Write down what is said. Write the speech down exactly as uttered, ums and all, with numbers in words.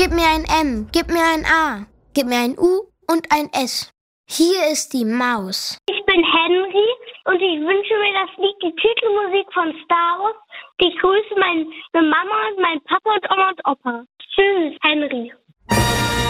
Gib mir ein M, gib mir ein A, gib mir ein U und ein S. Hier ist die Maus. Ich bin Henry und ich wünsche mir das Lied, die Titelmusik von Star Wars. Ich grüße meine Mama und meinen Papa und Oma und Opa. Tschüss, Henry.